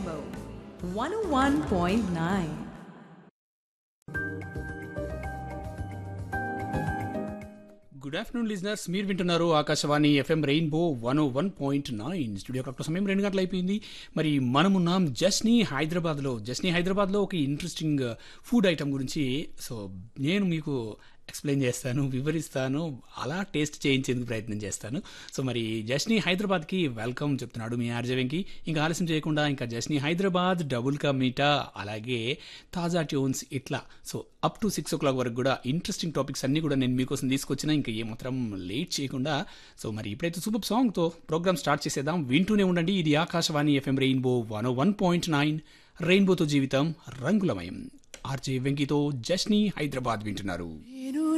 Rainbow 101.9. Good afternoon listeners, మీరు వింటున్నారు Akashvani FM rainbow 101.9. Studio క్లాక్లో సమయం 2 గంటలు అయిపోయింది. మరి మనమున్నాం జస్నీ హైదరాబాద్లో ఒక ఇంట్రెస్టింగ్ ఫుడ్ ఐటమ్ గురించి. సో నేను మీకు ఎక్స్ప్లెయిన్ చేస్తాను, వివరిస్తాను, అలా టేస్ట్ చేయించేందుకు ప్రయత్నం చేస్తాను. సో మరి జస్నీ హైదరాబాద్కి వెల్కమ్ చెప్తున్నాడు మీ ఆర్జే వెంకీ. ఇంకా ఆలస్యం చేయకుండా ఇంకా జస్నీ హైదరాబాద్, డబుల్ కా మీఠా, అలాగే తాజా ట్యూన్స్, ఇట్లా సో అప్ టు 6 o'clock వరకు కూడా ఇంట్రెస్టింగ్ టాపిక్స్ అన్నీ కూడా నేను మీకోసం తీసుకొచ్చినా. ఇంకా ఏమాత్రం లేట్ చేయకుండా సో మరి ఇప్పుడైతే సూపర్ సాంగ్తో ప్రోగ్రామ్ స్టార్ట్ చేసేద్దాం. వింటూనే ఉండండి. ఇది ఆకాశవాణి ఎఫ్ఎం రెయిన్బో 101.9. రెయిన్బోతో జీవితం రంగులమయం. ఆర్జే వెంకీతో జస్నీ హైదరాబాద్ వింటున్నారు.